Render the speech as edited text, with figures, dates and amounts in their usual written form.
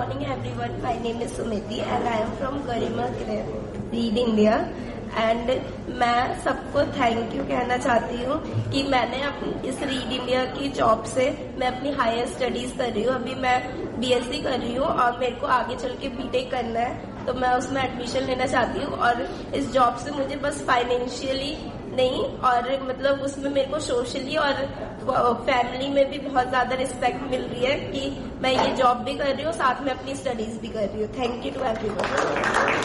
morning everyone, my name is Sumiti and I am from Garima Read India and मैं सबको thank you कहना चाहती हूँ कि मैंने इस रीड इंडिया की जॉब से मैं अपनी हायर स्टडीज कर रही हूँ। अभी मैं बीएससी कर रही हूँ और मेरे को आगे चल के बीटेक करना है, तो मैं उसमें एडमिशन लेना चाहती हूँ। और इस जॉब से मुझे बस फाइनेंशियली नहीं और मतलब उसमें मेरे को सोशली और फैमिली में भी बहुत ज्यादा रिस्पेक्ट मिल रही है कि मैं ये जॉब भी कर रही हूँ, साथ में अपनी स्टडीज भी कर रही हूँ। Thank you to everyone.